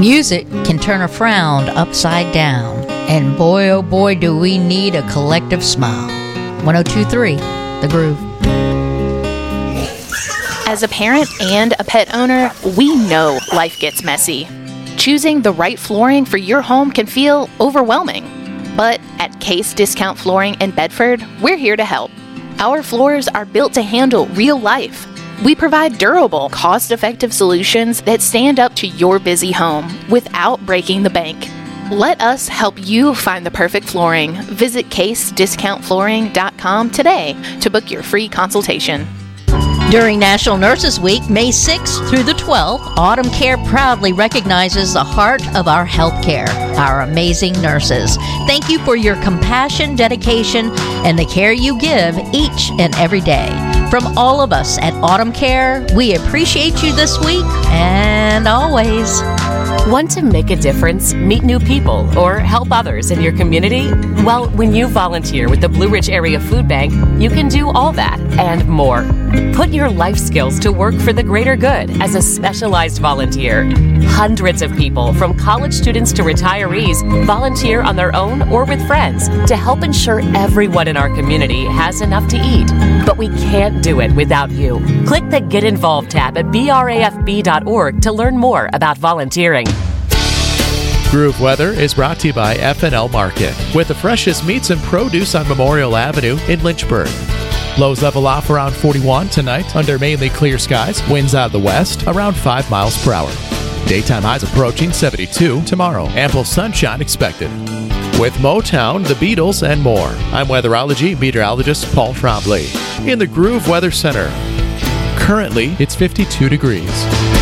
Music can turn a frown upside down, and boy oh boy do we need a collective smile. 102.3 The Groove. As a parent and a pet owner, we know life gets messy. Choosing the right flooring for your home can feel overwhelming. But at Case Discount Flooring in Bedford, we're here to help. Our floors are built to handle real life. We provide durable, cost-effective solutions that stand up to your busy home without breaking the bank. Let us help you find the perfect flooring. Visit CaseDiscountFlooring.com today to book your free consultation. During National Nurses Week, May 6th through the 12th, Autumn Care proudly recognizes the heart of our healthcare, our amazing nurses. Thank you for your compassion, dedication, and the care you give each and every day. From all of us at Autumn Care, we appreciate you this week and always. Want to make a difference, meet new people, or help others in your community? Well, when you volunteer with the Blue Ridge Area Food Bank, you can do all that and more. Put your life skills to work for the greater good as a specialized volunteer. Hundreds of people, from college students to retirees, volunteer on their own or with friends to help ensure everyone in our community has enough to eat. But we can't do it without you. Click the Get Involved tab at brafb.org to learn more about volunteering. Groove Weather is brought to you by F&L Market, with the freshest meats and produce on Memorial Avenue in Lynchburg. Lows level off around 41 tonight under mainly clear skies. Winds out of the west around 5 miles per hour. Daytime highs approaching 72 tomorrow. Ample sunshine expected. With Motown, the Beatles, and more. I'm weatherology meteorologist Paul Trombley in the Groove Weather Center. Currently, it's 52 degrees.